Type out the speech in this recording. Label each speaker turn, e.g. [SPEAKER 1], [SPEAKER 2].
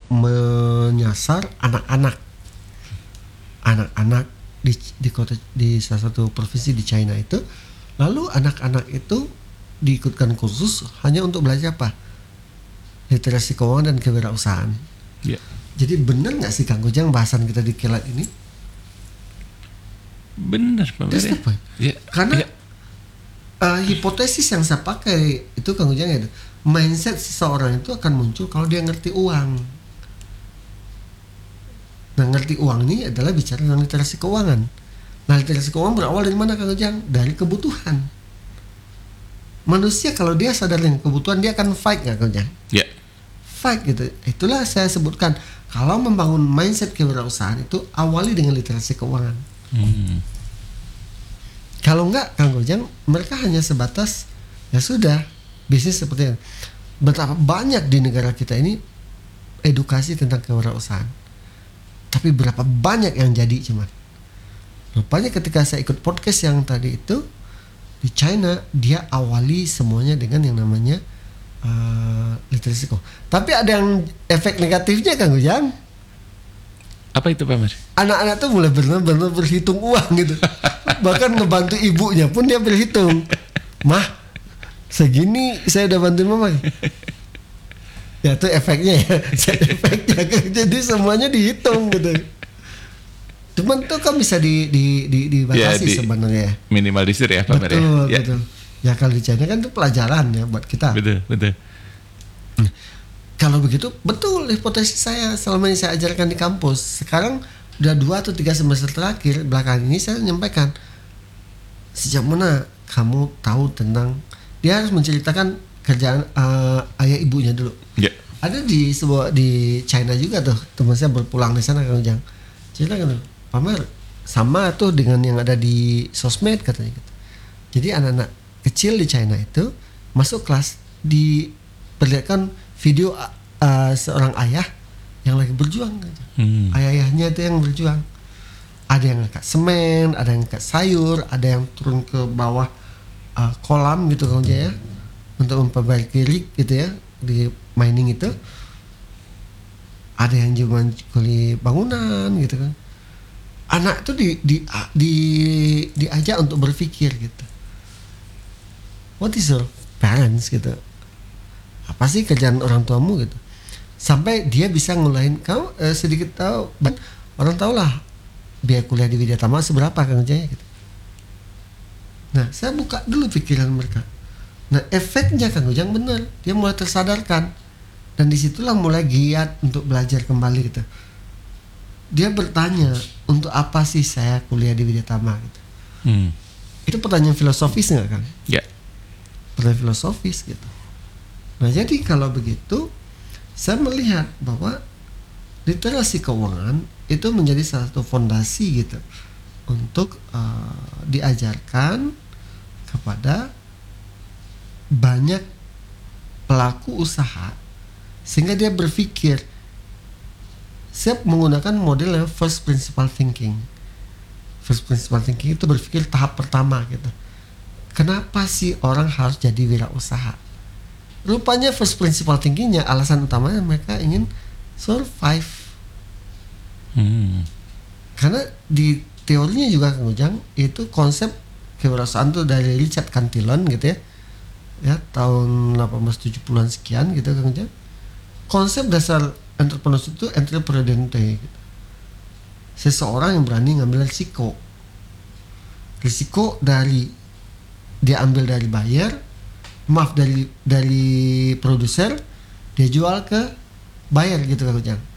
[SPEAKER 1] menyasar anak-anak di kota, di salah satu provinsi di China itu. Lalu anak-anak itu diikutkan kursus hanya untuk belajar apa? Literasi keuangan dan kewirausahaan.
[SPEAKER 2] Ya.
[SPEAKER 1] Jadi benar nggak sih Kang Ujang bahasan kita di Kilat ini?
[SPEAKER 2] Benar, Pak
[SPEAKER 1] That's
[SPEAKER 2] Mary.
[SPEAKER 1] the point.
[SPEAKER 2] Ya.
[SPEAKER 1] Karena
[SPEAKER 2] ya.
[SPEAKER 1] hipotesis yang saya pakai itu Kang Ujang itu, mindset seseorang itu akan muncul kalau dia ngerti uang. Nah, ngerti uang ini adalah bicara tentang literasi keuangan. Nah, literasi keuangan berawal dari mana Kang Ujang? Dari kebutuhan. Manusia kalau dia sadar dengan kebutuhan, dia akan fight nggak Kang Ujang?
[SPEAKER 2] Ya.
[SPEAKER 1] Fight gitu. Itulah saya sebutkan, kalau membangun mindset kewirausahaan itu awali dengan literasi keuangan. Kalau enggak Kang Ujang, mereka hanya sebatas ya sudah bisnis seperti itu. Betapa banyak di negara kita ini edukasi tentang kewirausahaan, tapi berapa banyak yang jadi cuman. Rupanya ketika saya ikut podcast yang tadi itu di China, dia awali semuanya dengan yang namanya literasi keuangan. Tapi ada yang efek negatifnya Kang Ujang.
[SPEAKER 2] Apa itu Pak Mary?
[SPEAKER 1] Anak-anak tuh mulai benar-benar berhitung uang gitu. Bahkan ngebantu ibunya pun dia berhitung. Mah, segini saya udah bantuin mama. Ya itu efeknya ya. Efeknya jadi semuanya dihitung gitu. Cuman tuh kan bisa dibatasi sebenarnya.
[SPEAKER 2] Minimalisir ya Pak Mary.
[SPEAKER 1] Betul,
[SPEAKER 2] Ya.
[SPEAKER 1] betul. Ya kalau di China kan itu pelajaran ya buat kita.
[SPEAKER 2] Betul.
[SPEAKER 1] Kalau begitu betul hipotesis saya selama ini saya ajarkan di kampus. Sekarang udah 2 atau 3 semester terakhir belakangan ini saya menyampaikan, sejak mana kamu tahu tentang, dia harus menceritakan kerjaan ayah ibunya dulu.
[SPEAKER 2] Ya.
[SPEAKER 1] Ada di China juga tuh teman saya berpulang di sana Kang Ujang. Ceritakan tuh, Pamer sama tuh dengan yang ada di sosmed katanya gitu. Jadi anak-anak kecil di China itu masuk kelas diperlihatkan video seorang ayah yang lagi berjuang gitu. Ayah-ayahnya itu yang berjuang. Ada yang ngangkat semen, ada yang ngangkat sayur, ada yang turun ke bawah kolam gitu Kang Ujang ya, untuk memperbaiki rig gitu ya di mining itu. Ada yang cuma kuli bangunan gitu kan. Anak itu diajak untuk berpikir gitu. What is your parents gitu? Apa sih kerjaan orang tuamu gitu? Sampai dia bisa ngulain kamu sedikit tahu, orang tahu lah biaya kuliah di Widyatama seberapa Kang Ujang gitu. Nah, saya buka dulu pikiran mereka. Nah, efeknya Kang Ujang benar, dia mulai tersadarkan, dan disitulah mulai giat untuk belajar kembali gitu. Dia bertanya, untuk apa sih saya kuliah di Widyatama gitu. Itu pertanyaan filosofis nggak Kang?
[SPEAKER 2] Ya.
[SPEAKER 1] Pertanyaan filosofis gitu. Nah, jadi kalau begitu saya melihat bahwa literasi keuangan itu menjadi salah satu fondasi gitu untuk diajarkan kepada banyak pelaku usaha, sehingga dia berpikir siap menggunakan model first principle thinking. First principle thinking itu berpikir tahap pertama gitu. Kenapa sih orang harus jadi wirausaha? Rupanya first principle thinkingnya, alasan utamanya mereka ingin survive. Karena di teorinya juga Kang Ujang, itu konsep kewirausahaan tuh dari Richard Cantillon gitu ya tahun 1870-an sekian gitu Kang Ujang. Konsep dasar entrepreneurship itu entrepreneur gitu. Seseorang yang berani ngambil risiko dari dia ambil dari buyer, dari produser, dia jual ke buyer gitu Kang Ujang.